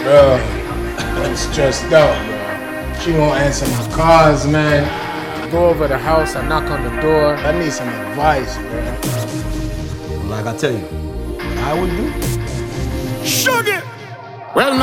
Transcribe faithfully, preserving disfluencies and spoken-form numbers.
Bro, I'm stressed out, bro. She won't answer my calls, man. Go over the house, I knock on the door. I need some advice, bro. Like I tell you, what I would do? Sugar! Well,